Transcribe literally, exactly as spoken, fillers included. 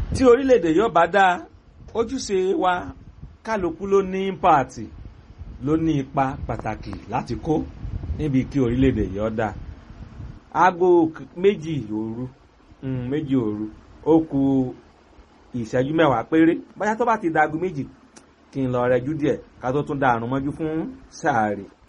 tí orílẹ̀-èdè yóò bá dáa ojúṣe wa kálukú ló ní ímpáàtì ló ní ipa pàtàkì láti kó níbi kí orílẹ̀-èdè yóò dáa. Aago méjì òru méjì òru ó kù ìṣẹ́jú mẹ́wàá péré bóyá tó bá ti da aago méjì kí n lọ rẹjú díẹ̀ ká tó tún da àrùn mọ́jú fún sàárì.